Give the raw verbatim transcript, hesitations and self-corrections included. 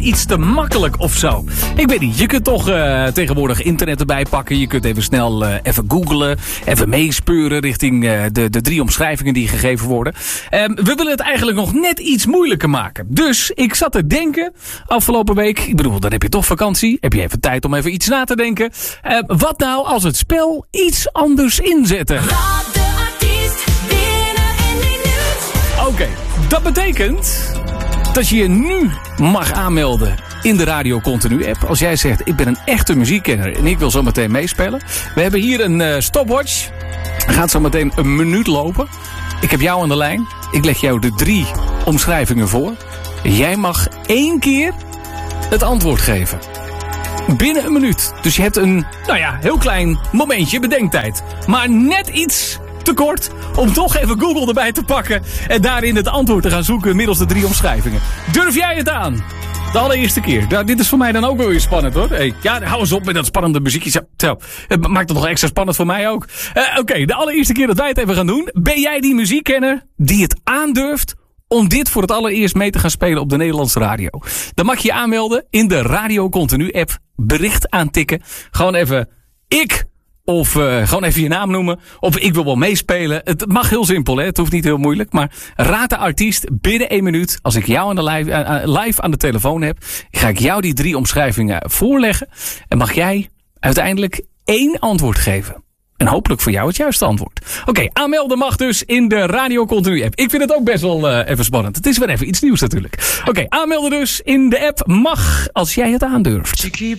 Iets te makkelijk of zo. Ik weet niet, je kunt toch uh, tegenwoordig internet erbij pakken. Je kunt even snel uh, even googlen. Even meespeuren richting uh, de, de drie omschrijvingen die gegeven worden. Um, we willen het eigenlijk nog net iets moeilijker maken. Dus ik zat te denken afgelopen week. Ik bedoel, dan heb je toch vakantie. Heb je even tijd om even iets na te denken. Uh, wat nou als het spel iets anders inzetten? Raad de artiest binnen één minuut. Oké, okay, dat betekent dat je je nu mag aanmelden in de Radio Continu app. Als jij zegt, ik ben een echte muziekkenner en ik wil zo meteen meespelen. We hebben hier een uh, stopwatch. Gaat zo meteen een minuut lopen. Ik heb jou aan de lijn. Ik leg jou de drie omschrijvingen voor. Jij mag één keer het antwoord geven. Binnen een minuut. Dus je hebt een, nou ja, heel klein momentje bedenktijd. Maar net iets te kort om toch even Google erbij te pakken en daarin het antwoord te gaan zoeken middels de drie omschrijvingen. Durf jij het aan? De allereerste keer. Nou, dit is voor mij dan ook wel weer spannend, hoor. Hey, ja, hou eens op met dat spannende muziekje. Zo, het maakt het nog extra spannend voor mij ook. Uh, Oké, okay, de allereerste keer dat wij het even gaan doen. Ben jij die muziekkenner die het aandurft om dit voor het allereerst mee te gaan spelen op de Nederlandse radio? Dan mag je je aanmelden in de Radio Continu app. Bericht aantikken. Gewoon even ik. Of uh, gewoon even je naam noemen. Of ik wil wel meespelen. Het mag heel simpel, hè? Het hoeft niet heel moeilijk. Maar raad de artiest binnen één minuut. Als ik jou aan de live, uh, live aan de telefoon heb, ga ik jou die drie omschrijvingen voorleggen. En mag jij uiteindelijk één antwoord geven. En hopelijk voor jou het juiste antwoord. Oké, okay, aanmelden mag dus in de Radio Continu app. Ik vind het ook best wel uh, even spannend. Het is weer even iets nieuws natuurlijk. Oké, okay, aanmelden dus in de app mag als jij het aandurft.